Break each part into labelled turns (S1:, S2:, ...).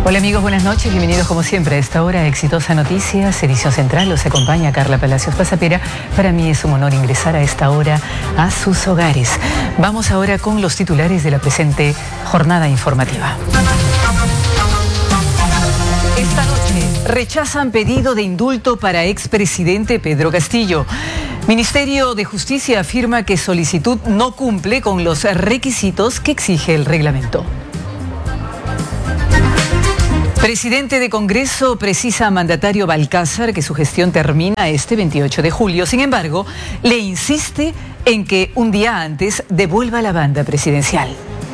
S1: Hola amigos, buenas noches, bienvenidos como siempre a esta hora Exitosa Noticias, edición central. Los acompaña Carla Palacios Pasapera. Para mí es un honor ingresar a esta hora a sus hogares. Vamos ahora con los titulares de la presente jornada informativa. Esta noche rechazan pedido de indulto para expresidente Pedro Castillo. Ministerio de Justicia afirma que solicitud no cumple con los requisitos que exige el reglamento. Presidente de Congreso precisa a mandatario Balcázar que su gestión termina este 28 de julio. Sin embargo, le insiste en que un día antes devuelva la banda presidencial.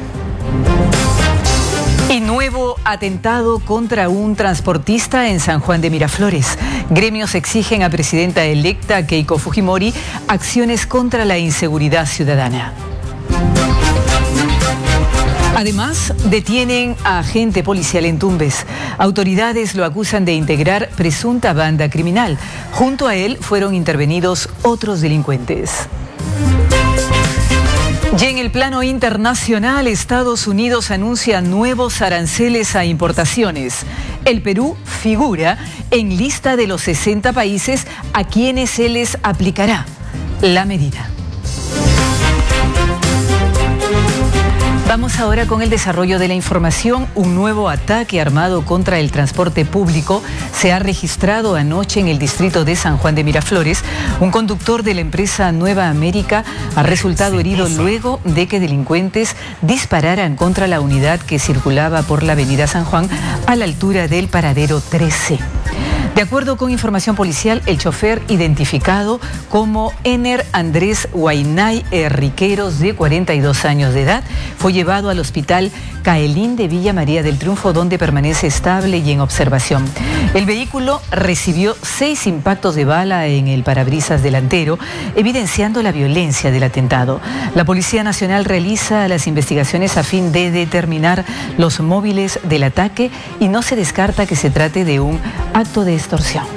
S1: Y nuevo atentado contra un transportista en San Juan de Miraflores. Gremios exigen a presidenta electa Keiko Fujimori acciones contra la inseguridad ciudadana. Además, detienen a agente policial en Tumbes. Autoridades lo acusan de integrar presunta banda criminal. Junto a él fueron intervenidos otros delincuentes. Y en el plano internacional, Estados Unidos anuncia nuevos aranceles a importaciones. El Perú figura en lista de los 60 países a quienes se les aplicará la medida. Vamos ahora con el desarrollo de la información. Un nuevo ataque armado contra el transporte público se ha registrado anoche en el distrito de San Juan de Miraflores. Un conductor de la empresa Nueva América ha resultado herido luego de que delincuentes dispararan contra la unidad que circulaba por la avenida San Juan a la altura del paradero 13. De acuerdo con información policial, el chofer, identificado como Ener Andrés Huaynay Riqueros, de 42 años de edad, fue llevado al hospital Caelín de Villa María del Triunfo, donde permanece estable y en observación. El vehículo recibió 6 impactos de bala en el parabrisas delantero, evidenciando la violencia del atentado. La Policía Nacional realiza las investigaciones a fin de determinar los móviles del ataque y no se descarta que se trate de un acto de extorsión.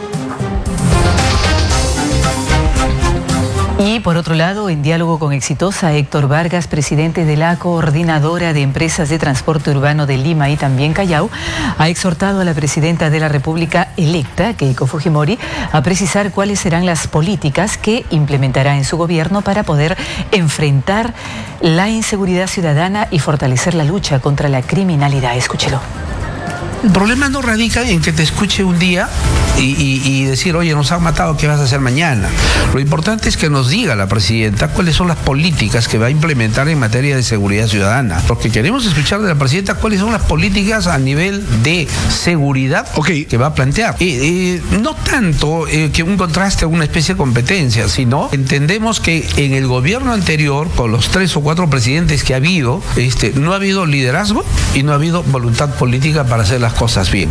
S1: Y por otro lado, en diálogo con Exitosa, Héctor Vargas, presidente de la Coordinadora de Empresas de Transporte Urbano de Lima y también Callao, ha exhortado a la presidenta de la República electa, Keiko Fujimori, a precisar cuáles serán las políticas que implementará en su gobierno para poder enfrentar la inseguridad ciudadana y fortalecer la lucha contra la criminalidad. Escúchelo.
S2: El problema no radica en que te escuche un día y decir, oye, nos han matado, ¿qué vas a hacer mañana? Lo importante es que nos diga la presidenta cuáles son las políticas que va a implementar en materia de seguridad ciudadana. Porque queremos escuchar de la presidenta cuáles son las políticas a nivel de seguridad que va a plantear. No tanto que un contraste o una especie de competencia, sino entendemos que en el gobierno anterior, con los 3 o 4 presidentes que ha habido, no ha habido liderazgo y no ha habido voluntad política para hacer las cosas bien.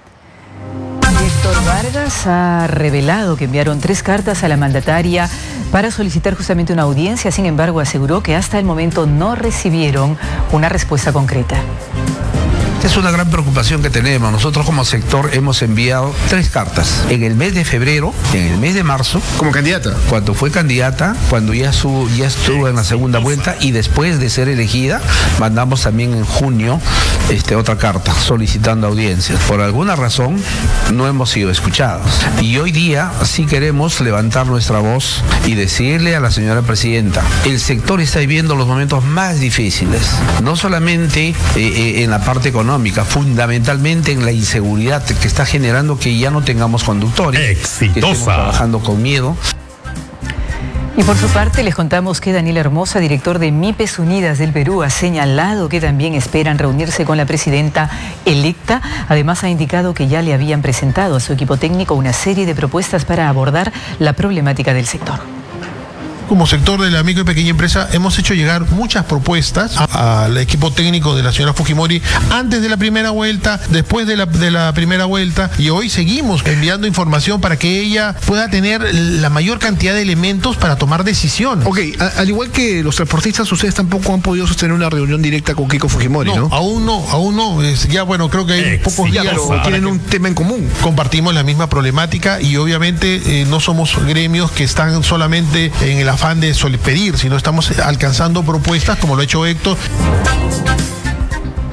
S1: Héctor Vargas ha revelado que enviaron 3 cartas a la mandataria para solicitar justamente una audiencia. Sin embargo, aseguró que hasta el momento no recibieron una respuesta concreta.
S2: Es una gran preocupación que tenemos. Nosotros como sector hemos enviado 3 cartas. En el mes de febrero, en el mes de marzo.
S3: ¿Como candidata?
S2: Cuando fue candidata, cuando ya estuvo en la segunda vuelta y después de ser elegida, mandamos también en junio otra carta solicitando audiencias. Por alguna razón no hemos sido escuchados. Y hoy día sí queremos levantar nuestra voz y decirle a la señora presidenta, el sector está viviendo los momentos más difíciles. No solamente en la parte económica, fundamentalmente en la inseguridad que está generando que ya no tengamos conductores.
S3: Exitosa.
S2: Que estemos trabajando con miedo.
S1: Y por su parte les contamos que Daniel Hermosa, director de MIPES Unidas del Perú, ha señalado que también esperan reunirse con la presidenta electa. Además ha indicado que ya le habían presentado a su equipo técnico una serie de propuestas para abordar la problemática del sector.
S3: Como sector de la micro y pequeña empresa hemos hecho llegar muchas propuestas al equipo técnico de la señora Fujimori antes de la primera vuelta, después de la primera vuelta, y hoy seguimos enviando información para que ella pueda tener la mayor cantidad de elementos para tomar decisiones.
S4: Ok, al igual que los transportistas, ustedes tampoco han podido sostener una reunión directa con Keiko Fujimori, ¿no?
S3: Aún no. Ya bueno, creo que hay pocos días.
S4: Pero tienen un tema en común.
S3: Compartimos la misma problemática y obviamente no somos gremios que están solamente en el afán de pedir, sino estamos alcanzando propuestas como lo ha hecho Héctor.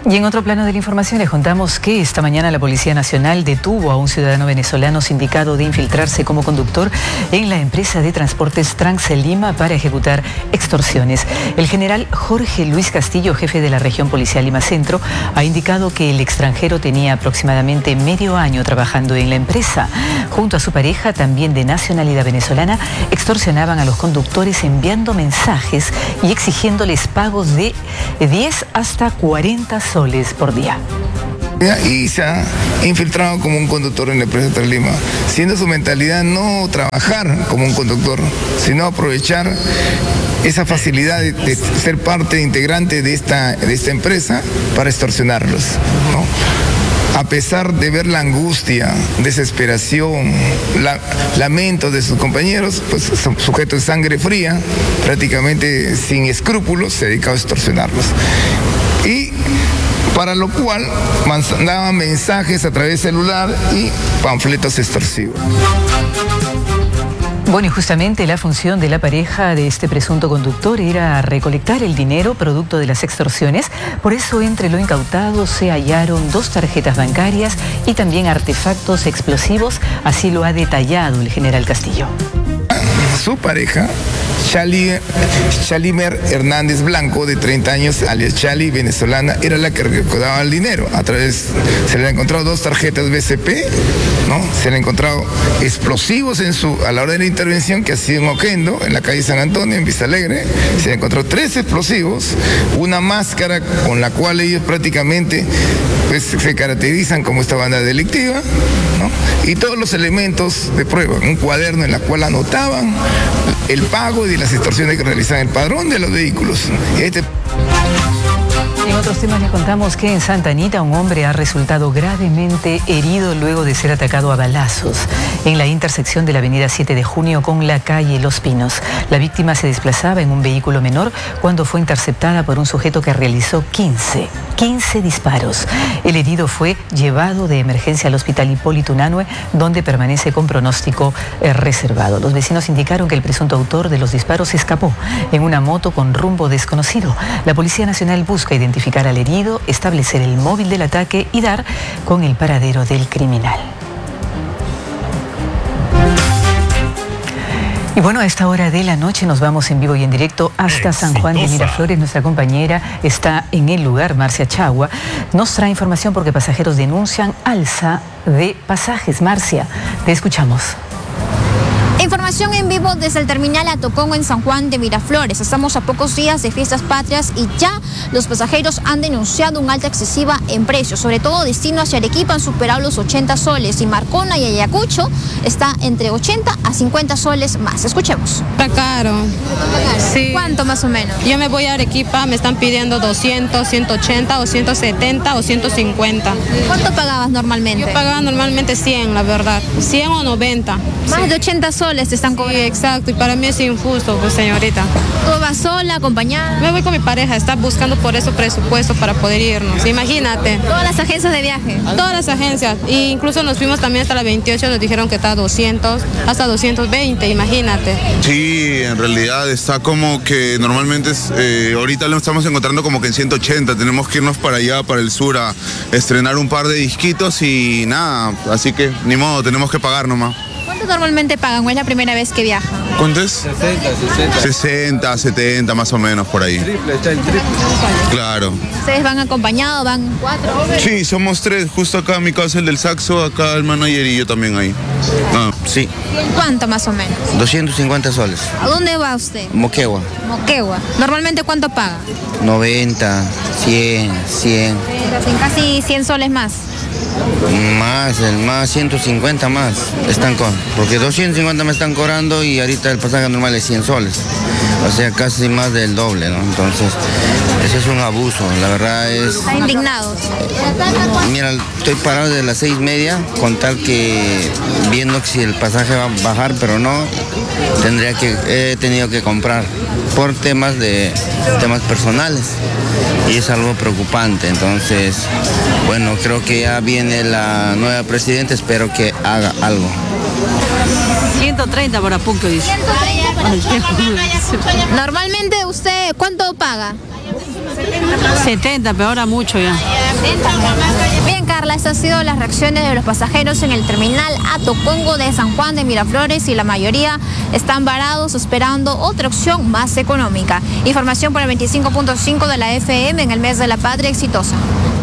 S1: Y en otro plano de la información les contamos que esta mañana la Policía Nacional detuvo a un ciudadano venezolano sindicado de infiltrarse como conductor en la empresa de transportes Transelima para ejecutar extorsiones. El general Jorge Luis Castillo, jefe de la región policial Lima Centro, ha indicado que el extranjero tenía aproximadamente medio año trabajando en la empresa. Junto a su pareja, también de nacionalidad venezolana, extorsionaban a los conductores enviando mensajes y exigiéndoles pagos de 10 hasta 40 soles por día.
S5: Y se ha infiltrado como un conductor en la empresa Transelima, siendo su mentalidad no trabajar como un conductor, sino aprovechar esa facilidad de ser parte integrante de esta empresa para extorsionarlos, ¿no? A pesar de ver la angustia, desesperación, lamento de sus compañeros, pues son sujetos de sangre fría, prácticamente sin escrúpulos, se dedicaba a extorsionarlos. Y para lo cual mandaban mensajes a través de celular y panfletos extorsivos.
S1: Bueno, y justamente la función de la pareja de este presunto conductor era recolectar el dinero producto de las extorsiones. Por eso, entre lo incautado se hallaron 2 tarjetas bancarias y también artefactos explosivos. Así lo ha detallado el general Castillo.
S5: Su pareja, Chalimer Hernández Blanco, de 30 años, alias Chali, venezolana, era la que recaudaba el dinero. Se le han encontrado 2 tarjetas BCP, ¿no? Se le han encontrado explosivos a la hora de la intervención, que ha sido en Oquendo, en la calle San Antonio, en Vista Alegre. Se le encontró 3 explosivos, una máscara con la cual ellos prácticamente pues, se caracterizan como esta banda delictiva, ¿no? Y todos los elementos de prueba, un cuaderno en el cual anotaban el pago y las extorsiones que realizaban, el padrón de los vehículos.
S1: En otros temas les contamos que en Santa Anita un hombre ha resultado gravemente herido luego de ser atacado a balazos en la intersección de la avenida 7 de Junio con la calle Los Pinos. La víctima se desplazaba en un vehículo menor cuando fue interceptada por un sujeto que realizó 15 disparos. El herido fue llevado de emergencia al hospital Hipólito Unanue, donde permanece con pronóstico reservado. Los vecinos indicaron que el presunto autor de los disparos escapó en una moto con rumbo desconocido. La Policía Nacional busca identificar al herido, establecer el móvil del ataque y dar con el paradero del criminal. Y bueno, a esta hora de la noche nos vamos en vivo y en directo hasta San Juan de Miraflores. Nuestra compañera está en el lugar, Marcia Chagua. Nos trae información porque pasajeros denuncian alza de pasajes. Marcia, te escuchamos.
S6: Información en vivo desde el terminal Atocongo en San Juan de Miraflores. Estamos a pocos días de fiestas patrias y ya los pasajeros han denunciado un alta excesiva en precios. Sobre todo destino hacia Arequipa han superado los 80 soles y Marcona y Ayacucho está entre 80 a 50 soles más. Escuchemos.
S7: Está caro. Sí.
S6: ¿Cuánto más o menos?
S7: Yo me voy a Arequipa, me están pidiendo 200, 180 o 170 o 150.
S6: ¿Cuánto pagabas normalmente?
S7: Yo pagaba normalmente 100, la verdad. 100 o 90.
S6: Más de 80 soles te están cobrando.
S7: Sí, exacto, y para mí es injusto, pues señorita.
S6: ¿Tú vas sola, acompañada?
S7: Me voy con mi pareja, está buscando por eso presupuesto para poder irnos. Imagínate.
S6: ¿Todas las agencias de viaje?
S7: Todas las agencias. E incluso nos fuimos también hasta la 28, nos dijeron que está a 200, hasta 220, imagínate.
S8: Sí, en realidad está como que normalmente ahorita lo estamos encontrando como que en 180. Tenemos que irnos para allá, para el sur, a estrenar un par de disquitos y nada. Así que ni modo, tenemos que pagar nomás.
S6: ¿Cuánto normalmente pagan o es la primera vez que viajan?
S8: ¿Cuánto es? 60, 70 más o menos por ahí.
S2: Está el triple.
S8: Claro.
S6: ¿Ustedes van acompañados, van 4?
S8: Sí, somos 3, justo acá mi casa el del saxo, acá el manager y yo también ahí.
S9: Sí.
S6: ¿Cuánto más o menos?
S9: 250 soles.
S6: ¿A dónde va usted?
S9: Moquegua.
S6: Moquegua. ¿Normalmente cuánto paga?
S9: 90, 100.
S6: Casi 100 soles más.
S9: Más 150 más están porque 250 me están cobrando y ahorita el pasaje normal es 100 soles. O sea, casi más del doble, ¿no? Entonces, eso es un abuso, la verdad es...
S6: ¿Está indignado?
S9: Mira, estoy parado desde las 6:30, con tal que viendo si el pasaje va a bajar, pero no, he tenido que comprar por temas personales y es algo preocupante. Entonces, bueno, creo que ya viene la nueva presidenta, espero que haga algo.
S10: 130 para Pucto, dice.
S6: Normalmente usted, ¿cuánto paga?
S10: 70, pero ahora mucho ya.
S6: Bien, Carla, estas han sido las reacciones de los pasajeros en el terminal Atocongo de San Juan de Miraflores y la mayoría están varados esperando otra opción más económica. Información por el 25.5 de la FM en el mes de la patria exitosa.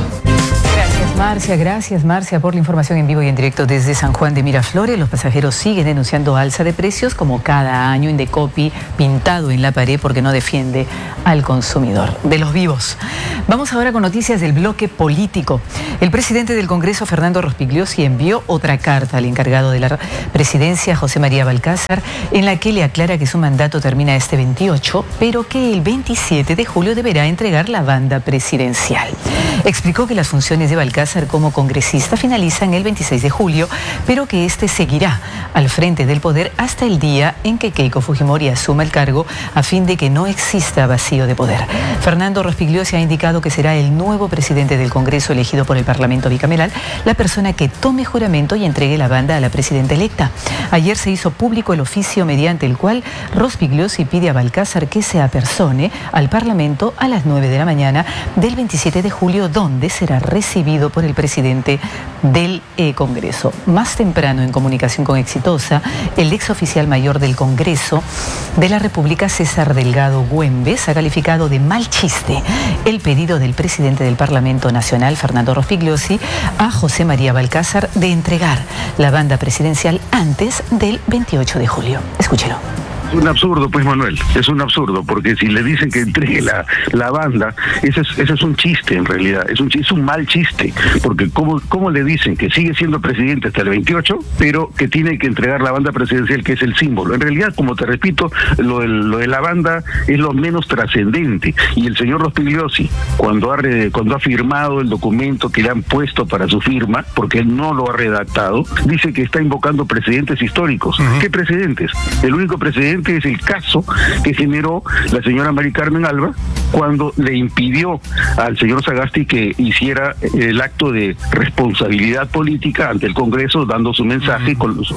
S1: Gracias Marcia por la información en vivo y en directo desde San Juan de Miraflores. Los pasajeros siguen denunciando alza de precios como cada año. Indecopi pintado en la pared porque no defiende al consumidor. De los vivos. Vamos ahora con noticias del bloque político. El presidente del Congreso, Fernando Rospigliosi, envió otra carta al encargado de la presidencia, José María Balcázar, en la que le aclara que su mandato termina este 28, pero que el 27 de julio deberá entregar la banda presidencial. Explicó que las funciones de Balcázar como congresista finalizan el 26 de julio, pero que este seguirá al frente del poder hasta el día en que Keiko Fujimori asuma el cargo a fin de que no exista vacío de poder. Fernando Rospigliosi ha indicado que será el nuevo presidente del Congreso elegido por el Parlamento bicameral, la persona que tome juramento y entregue la banda a la presidenta electa. Ayer se hizo público el oficio mediante el cual Rospigliosi pide a Balcázar que se apersone al Parlamento a las 9 de la mañana del 27 de julio, donde será recibido por el presidente del Congreso. Más temprano, en comunicación con Exitosa, el ex oficial mayor del Congreso de la República, César Delgado Güembes, ha calificado de mal chiste el pedido del presidente del Parlamento Nacional, Fernando Rospigliosi, a José María Balcázar de entregar la banda presidencial antes del 28 de julio. Escúchelo.
S11: Es un absurdo, pues, Manuel, es un absurdo, porque si le dicen que entregue la banda, ese es un chiste en realidad, es un mal chiste, porque ¿cómo le dicen que sigue siendo presidente hasta el 28, pero que tiene que entregar la banda presidencial, que es el símbolo? En realidad, como te repito, lo de la banda es lo menos trascendente, y el señor Rospigliosi, cuando ha firmado el documento que le han puesto para su firma, porque él no lo ha redactado, dice que está invocando presidentes históricos. ¿Qué presidentes? El único presidente es el caso que generó la señora Mari Carmen Alba cuando le impidió al señor Sagasti que hiciera el acto de responsabilidad política ante el Congreso, dando su mensaje con los...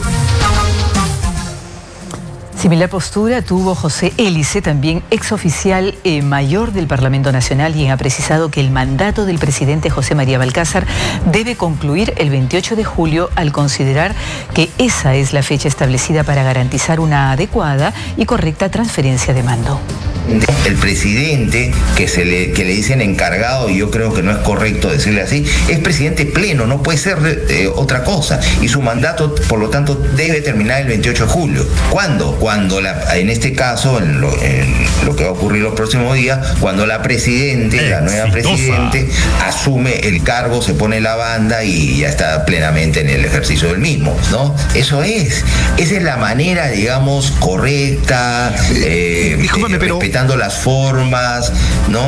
S1: Similar postura tuvo José Hélice, también exoficial mayor del Parlamento Nacional, quien ha precisado que el mandato del presidente José María Balcázar debe concluir el 28 de julio al considerar que esa es la fecha establecida para garantizar una adecuada y correcta transferencia de mando.
S12: El presidente, que le dicen encargado, y yo creo que no es correcto decirle así, es presidente pleno, no puede ser otra cosa, y su mandato, por lo tanto, debe terminar el 28 de julio. ¿Cuándo? Cuando en este caso, en lo que va a ocurrir los próximos días, cuando la nueva presidente, asume el cargo, se pone la banda y ya está plenamente en el ejercicio del mismo, ¿no? Esa es la manera, digamos, correcta,
S4: discúlpame, pero
S12: respetando las formas, ¿no?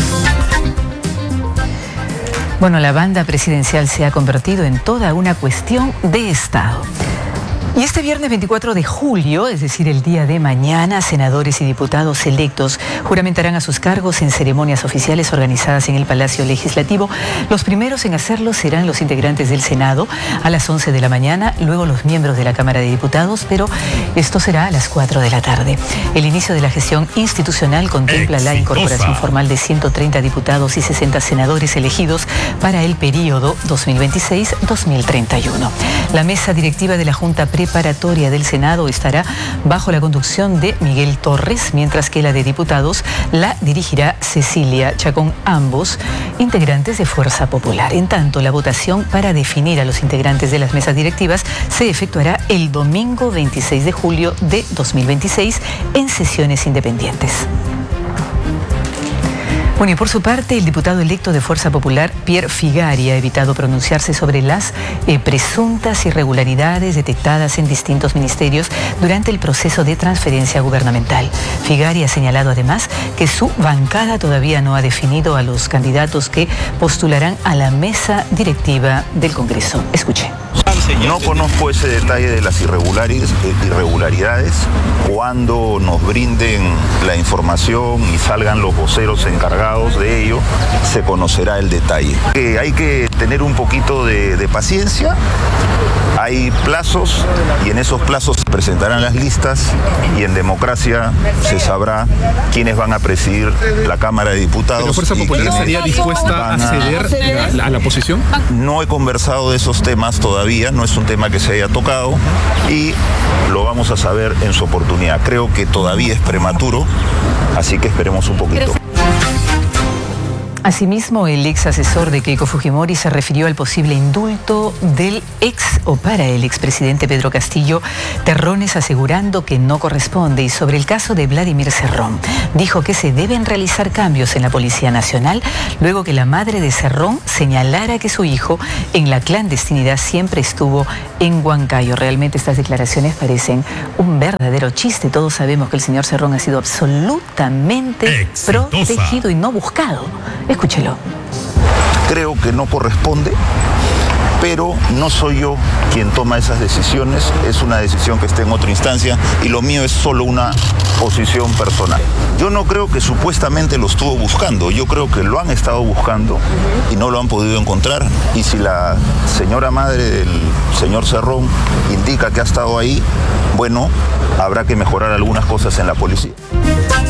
S1: Bueno, la banda presidencial se ha convertido en toda una cuestión de Estado. Y este viernes 24 de julio, es decir, el día de mañana, senadores y diputados electos juramentarán a sus cargos en ceremonias oficiales organizadas en el Palacio Legislativo. Los primeros en hacerlo serán los integrantes del Senado a las 11 de la mañana, luego los miembros de la Cámara de Diputados, pero esto será a las 4 de la tarde. El inicio de la gestión institucional contempla la incorporación formal de 130 diputados y 60 senadores elegidos para el periodo 2026-2031. La mesa directiva de la Junta Preparatoria del Senado estará bajo la conducción de Miguel Torres, mientras que la de diputados la dirigirá Cecilia Chacón, ambos integrantes de Fuerza Popular. En tanto, la votación para definir a los integrantes de las mesas directivas se efectuará el domingo 26 de julio de 2026 en sesiones independientes. Bueno, y por su parte, el diputado electo de Fuerza Popular, Pierre Figari, ha evitado pronunciarse sobre las presuntas irregularidades detectadas en distintos ministerios durante el proceso de transferencia gubernamental. Figari ha señalado además que su bancada todavía no ha definido a los candidatos que postularán a la mesa directiva del Congreso. Escuche.
S10: No conozco ese detalle de las irregularidades. Cuando nos brinden la información y salgan los voceros encargados de ello, se conocerá el detalle. Hay que tener un poquito de paciencia. Hay plazos y en esos plazos se presentarán las listas y en democracia se sabrá quiénes van a presidir la Cámara de Diputados.
S13: ¿La Fuerza Popular estaría dispuesta a ceder a la posición?
S10: No he conversado de esos temas todavía, no es un tema que se haya tocado y lo vamos a saber en su oportunidad. Creo que todavía es prematuro, así que esperemos un poquito.
S1: Asimismo, el ex asesor de Keiko Fujimori se refirió al posible indulto del para el expresidente Pedro Castillo Terrones, asegurando que no corresponde. Y sobre el caso de Vladimir Cerrón, dijo que se deben realizar cambios en la Policía Nacional luego que la madre de Cerrón señalara que su hijo en la clandestinidad siempre estuvo en Huancayo. Realmente estas declaraciones parecen un verdadero chiste. Todos sabemos que el señor Cerrón ha sido absolutamente protegido y no buscado. Escúchelo.
S10: Creo que no corresponde, pero no soy yo quien toma esas decisiones, es una decisión que está en otra instancia y lo mío es solo una posición personal. Yo no creo que supuestamente lo estuvo buscando, yo creo que lo han estado buscando y no lo han podido encontrar. Y si la señora madre del señor Cerrón indica que ha estado ahí, bueno, habrá que mejorar algunas cosas en la policía.